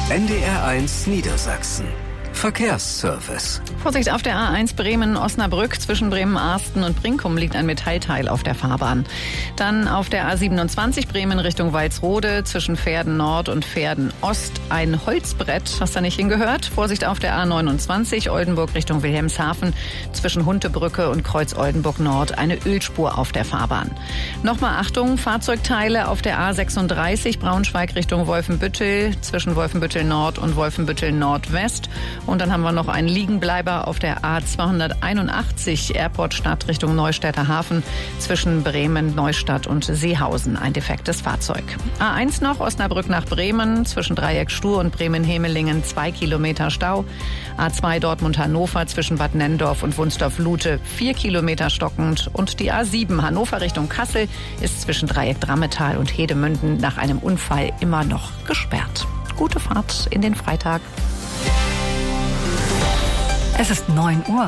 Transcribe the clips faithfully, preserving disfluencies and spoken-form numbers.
N D R eins Niedersachsen. Verkehrsservice. Vorsicht auf der A eins Bremen-Osnabrück. Zwischen Bremen-Arsten und Brinkum liegt ein Metallteil auf der Fahrbahn. Dann auf der A siebenundzwanzig Bremen Richtung Walsrode. Zwischen Verden Nord und Verden Ost ein Holzbrett, was da nicht hingehört. Vorsicht auf der A neunundzwanzig Oldenburg Richtung Wilhelmshaven. Zwischen Huntebrücke und Kreuz Oldenburg Nord eine Ölspur auf der Fahrbahn. Nochmal Achtung, Fahrzeugteile auf der A sechsunddreißig Braunschweig Richtung Wolfenbüttel. Zwischen Wolfenbüttel Nord und Wolfenbüttel Nordwest. Und dann haben wir noch einen Liegenbleiber auf der A zweihunderteinundachtzig Airportstadt Richtung Neustädter Hafen zwischen Bremen, Neustadt und Seehausen. Ein defektes Fahrzeug. A eins noch, Osnabrück nach Bremen zwischen Dreieck Stur und Bremen-Hemelingen zwei Kilometer Stau. A zwei Dortmund-Hannover zwischen Bad Nenndorf und Wunsdorf-Lute vier Kilometer stockend. Und die A sieben Hannover Richtung Kassel ist zwischen Dreieck Drammetal und Hedemünden nach einem Unfall immer noch gesperrt. Gute Fahrt in den Freitag. Es ist neun Uhr.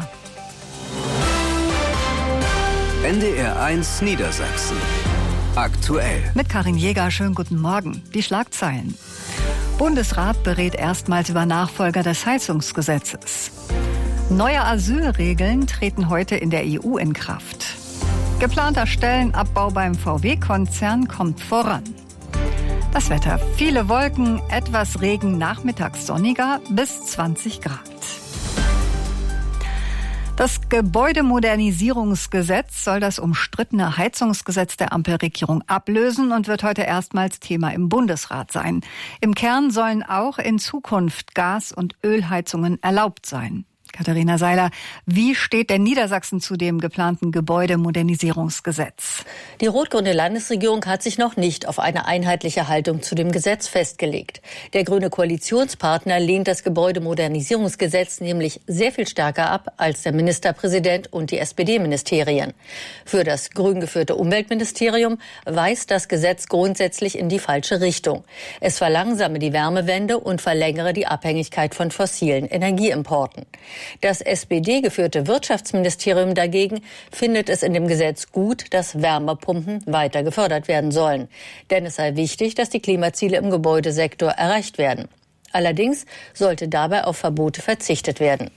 N D R eins Niedersachsen. Aktuell. Mit Karin Jäger, schönen guten Morgen. Die Schlagzeilen. Bundesrat berät erstmals über Nachfolger des Heizungsgesetzes. Neue Asylregeln treten heute in der E U in Kraft. Geplanter Stellenabbau beim V W-Konzern kommt voran. Das Wetter. Viele Wolken, etwas Regen, nachmittags sonniger bis zwanzig Grad. Das Gebäudemodernisierungsgesetz soll das umstrittene Heizungsgesetz der Ampelregierung ablösen und wird heute erstmals Thema im Bundesrat sein. Im Kern sollen auch in Zukunft Gas- und Ölheizungen erlaubt sein. Katharina Seiler, wie steht denn Niedersachsen zu dem geplanten Gebäudemodernisierungsgesetz? Die rot-grüne Landesregierung hat sich noch nicht auf eine einheitliche Haltung zu dem Gesetz festgelegt. Der grüne Koalitionspartner lehnt das Gebäudemodernisierungsgesetz nämlich sehr viel stärker ab als der Ministerpräsident und die S P D-Ministerien. Für das grün geführte Umweltministerium weist das Gesetz grundsätzlich in die falsche Richtung. Es verlangsame die Wärmewende und verlängere die Abhängigkeit von fossilen Energieimporten. Das S P D-geführte Wirtschaftsministerium dagegen findet es in dem Gesetz gut, dass Wärmepumpen weiter gefördert werden sollen. Denn es sei wichtig, dass die Klimaziele im Gebäudesektor erreicht werden. Allerdings sollte dabei auf Verbote verzichtet werden.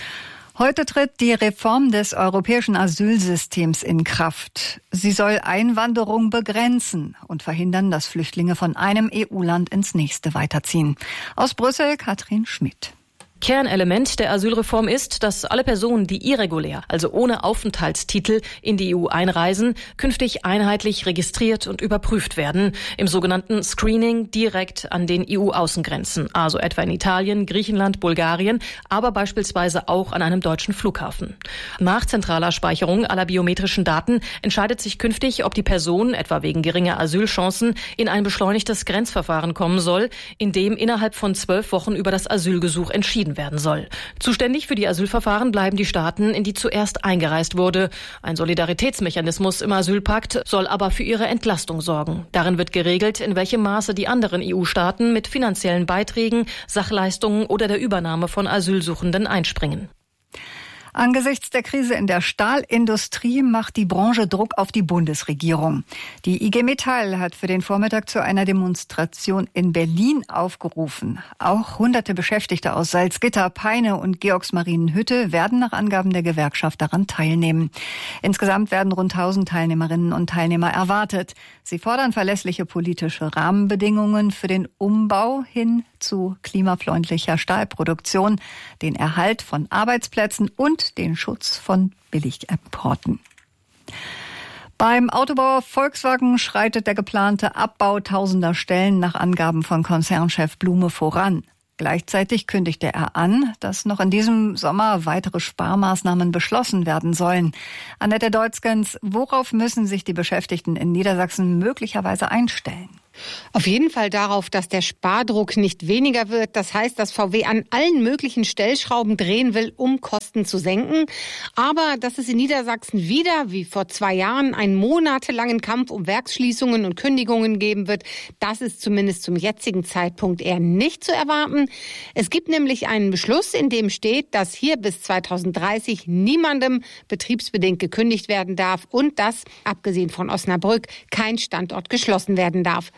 Heute tritt die Reform des europäischen Asylsystems in Kraft. Sie soll Einwanderung begrenzen und verhindern, dass Flüchtlinge von einem E U-Land ins nächste weiterziehen. Aus Brüssel Katrin Schmidt. Kernelement der Asylreform ist, dass alle Personen, die irregulär, also ohne Aufenthaltstitel, in die E U einreisen, künftig einheitlich registriert und überprüft werden, im sogenannten Screening direkt an den E U-Außengrenzen, also etwa in Italien, Griechenland, Bulgarien, aber beispielsweise auch an einem deutschen Flughafen. Nach zentraler Speicherung aller biometrischen Daten entscheidet sich künftig, ob die Person, etwa wegen geringer Asylchancen, in ein beschleunigtes Grenzverfahren kommen soll, in dem innerhalb von zwölf Wochen über das Asylgesuch entschieden werden soll. Zuständig für die Asylverfahren bleiben die Staaten, in die zuerst eingereist wurde. Ein Solidaritätsmechanismus im Asylpakt soll aber für ihre Entlastung sorgen. Darin wird geregelt, in welchem Maße die anderen E U-Staaten mit finanziellen Beiträgen, Sachleistungen oder der Übernahme von Asylsuchenden einspringen. Angesichts der Krise in der Stahlindustrie macht die Branche Druck auf die Bundesregierung. Die I G Metall hat für den Vormittag zu einer Demonstration in Berlin aufgerufen. Auch hunderte Beschäftigte aus Salzgitter, Peine und Georgsmarienhütte werden nach Angaben der Gewerkschaft daran teilnehmen. Insgesamt werden rund tausend Teilnehmerinnen und Teilnehmer erwartet. Sie fordern verlässliche politische Rahmenbedingungen für den Umbau hin zu klimafreundlicher Stahlproduktion, den Erhalt von Arbeitsplätzen und den Schutz von Billigimporten. Beim Autobauer Volkswagen schreitet der geplante Abbau tausender Stellen nach Angaben von Konzernchef Blume voran. Gleichzeitig kündigte er an, dass noch in diesem Sommer weitere Sparmaßnahmen beschlossen werden sollen. Annette Deutzgens, worauf müssen sich die Beschäftigten in Niedersachsen möglicherweise einstellen? Auf jeden Fall darauf, dass der Spardruck nicht weniger wird. Das heißt, dass V W an allen möglichen Stellschrauben drehen will, um Kosten zu senken. Aber dass es in Niedersachsen wieder, wie vor zwei Jahren, einen monatelangen Kampf um Werksschließungen und Kündigungen geben wird, das ist zumindest zum jetzigen Zeitpunkt eher nicht zu erwarten. Es gibt nämlich einen Beschluss, in dem steht, dass hier bis zweitausenddreißig niemandem betriebsbedingt gekündigt werden darf und dass, abgesehen von Osnabrück, kein Standort geschlossen werden darf.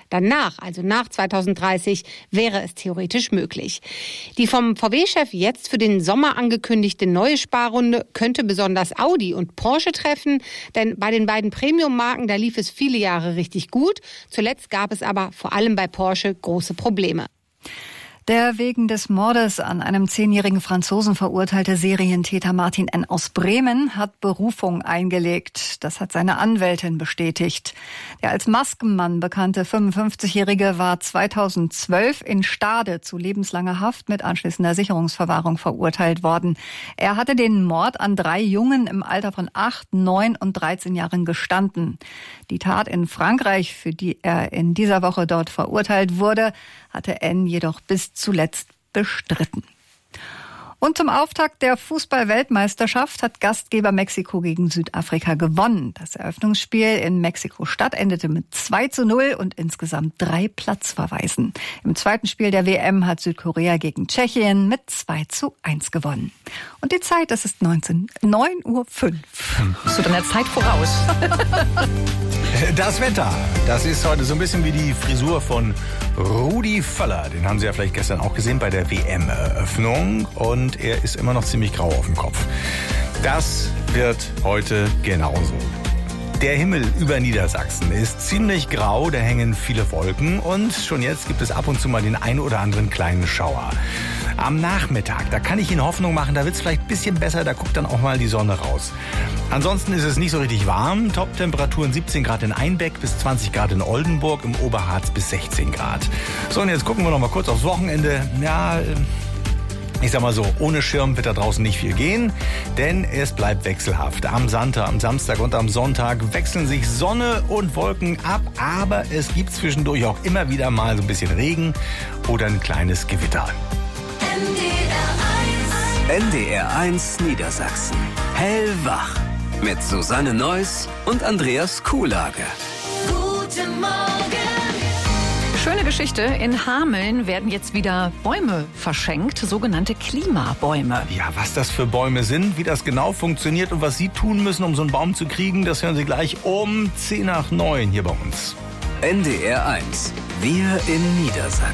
Danach, also nach zweitausenddreißig, wäre es theoretisch möglich. Die vom V W-Chef jetzt für den Sommer angekündigte neue Sparrunde könnte besonders Audi und Porsche treffen, denn bei den beiden Premium-Marken, da lief es viele Jahre richtig gut. Zuletzt gab es aber vor allem bei Porsche große Probleme. Der wegen des Mordes an einem zehnjährigen Franzosen verurteilte Serientäter Martin N. aus Bremen hat Berufung eingelegt. Das hat seine Anwältin bestätigt. Der als Maskenmann bekannte fünfundfünfzigjährige war zweitausendzwölf in Stade zu lebenslanger Haft mit anschließender Sicherungsverwahrung verurteilt worden. Er hatte den Mord an drei Jungen im Alter von acht, neun und dreizehn Jahren gestanden. Die Tat in Frankreich, für die er in dieser Woche dort verurteilt wurde, hatte N. jedoch bis zuletzt bestritten. Und zum Auftakt der Fußball-Weltmeisterschaft hat Gastgeber Mexiko gegen Südafrika gewonnen. Das Eröffnungsspiel in Mexiko-Stadt endete mit zwei zu null und insgesamt drei Platzverweisen. Im zweiten Spiel der W M hat Südkorea gegen Tschechien mit zwei zu eins gewonnen. Und die Zeit, das ist neun Uhr fünf. Bist du denn der Zeit voraus? Das Wetter, das ist heute so ein bisschen wie die Frisur von Rudi Völler. Den haben Sie ja vielleicht gestern auch gesehen bei der W M-Eröffnung. Und er ist immer noch ziemlich grau auf dem Kopf. Das wird heute genauso. Der Himmel über Niedersachsen ist ziemlich grau, da hängen viele Wolken und schon jetzt gibt es ab und zu mal den ein oder anderen kleinen Schauer. Am Nachmittag, da kann ich Ihnen Hoffnung machen, da wird es vielleicht ein bisschen besser, da guckt dann auch mal die Sonne raus. Ansonsten ist es nicht so richtig warm, Top-Temperaturen siebzehn Grad in Einbeck bis zwanzig Grad in Oldenburg, im Oberharz bis sechzehn Grad. So, und jetzt gucken wir noch mal kurz aufs Wochenende. Ja, ich sag mal so, ohne Schirm wird da draußen nicht viel gehen, denn es bleibt wechselhaft. Am Sonntag, am Samstag und am Sonntag wechseln sich Sonne und Wolken ab, aber es gibt zwischendurch auch immer wieder mal so ein bisschen Regen oder ein kleines Gewitter. N D R eins Niedersachsen. Hellwach. Mit Susanne Neuss und Andreas Kuhlage. Guten Morgen. Schöne Geschichte. In Hameln werden jetzt wieder Bäume verschenkt, sogenannte Klimabäume. Ja, was das für Bäume sind, wie das genau funktioniert und was Sie tun müssen, um so einen Baum zu kriegen, das hören Sie gleich um zehn nach neun hier bei uns. N D R eins. Wir in Niedersachsen.